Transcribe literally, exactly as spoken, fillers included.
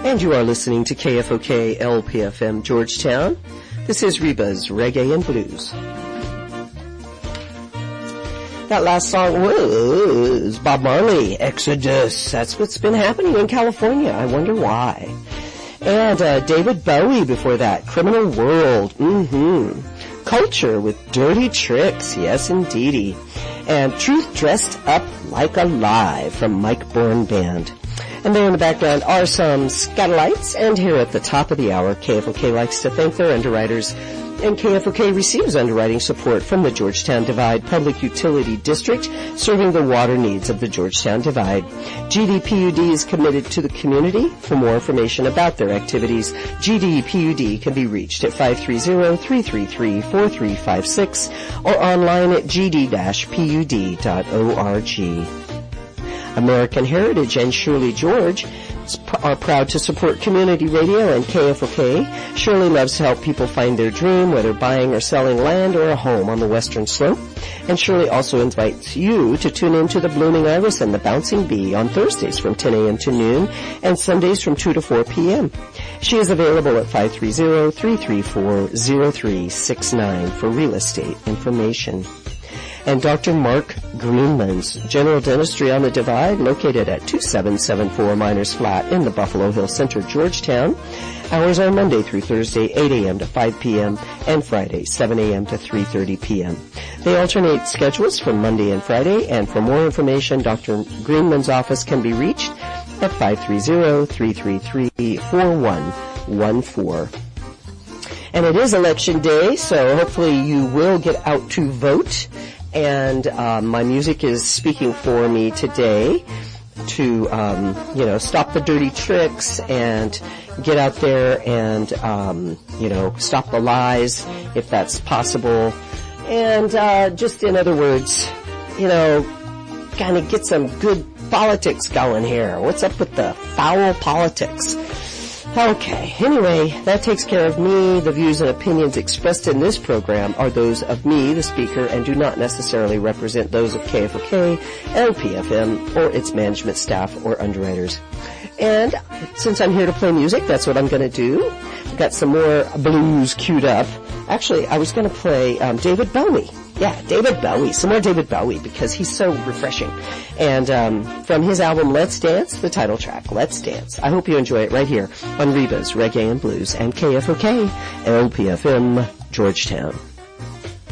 And you are listening to K F O K L P F M Georgetown. This is Reba's Reggae and Blues. That last song was Bob Marley, Exodus. That's what's been happening in California. I wonder why. And uh, David Bowie before that, Criminal World. Mm-hmm. Culture with Dirty Tricks. Yes, indeedy. And Truth Dressed Up Like a Lie from Mike Bourne Band. And there in the background are some Scatolites. And here at the top of the hour, K F O K likes to thank their underwriters. And K F O K receives underwriting support from the Georgetown Divide Public Utility District, serving the water needs of the Georgetown Divide. G D P U D is committed to the community. For more information about their activities, G D P U D can be reached at five three zero, three three three, four three five six or online at g d dash p u d dot org. American Heritage and Shirley George are proud to support community radio and K F O K. Shirley loves to help people find their dream, whether buying or selling land or a home on the Western Slope. And Shirley also invites you to tune in to the Blooming Iris and the Bouncing Bee on Thursdays from ten a.m. to noon and Sundays from two to four p.m. She is available at five three zero, three three four, zero three six nine for real estate information. And Doctor Mark Greenman's General Dentistry on the Divide, located at two seven seven four Miners Flat in the Buffalo Hill Center, Georgetown. Hours are Monday through Thursday, eight a.m. to five p.m. and Friday, seven a.m. to three thirty p.m. They alternate schedules from Monday and Friday, and for more information, Doctor Greenman's office can be reached at five three zero, three three three, four one one four. And it is Election Day, so hopefully you will get out to vote. And um, my music is speaking for me today to, um, you know, stop the dirty tricks and get out there and, um, you know, stop the lies if that's possible. And uh, just in other words, you know, kind of get some good politics going here. What's up with the foul politics? Okay, anyway, that takes care of me. The views and opinions expressed in this program are those of me, the speaker, and do not necessarily represent those of K F O K, L P F M, or its management staff or underwriters. And since I'm here to play music, that's what I'm going to do. I've got some more blues queued up. Actually, I was going to play um, David Bowie. Yeah, David Bowie. Some more David Bowie because he's so refreshing. And um, from his album Let's Dance, the title track, Let's Dance. I hope you enjoy it right here on Reba's Reggae and Blues and K F O K, L P F M, Georgetown.